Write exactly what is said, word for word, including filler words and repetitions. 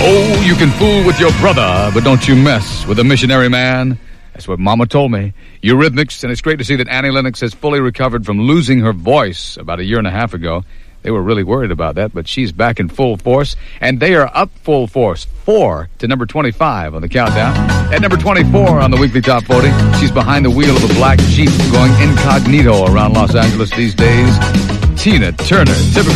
Oh, you can fool with your brother, but don't you mess with a missionary man. That's what Mama told me. Eurythmics, and it's great to see that Annie Lennox has fully recovered from losing her voice about a year and a half ago. They were really worried about that, but she's back in full force, and they are up full force. Four to number twenty-five on the countdown. At number twenty-four on the weekly top forty, she's behind the wheel of a black Jeep going incognito around Los Angeles these days. Tina Turner, typical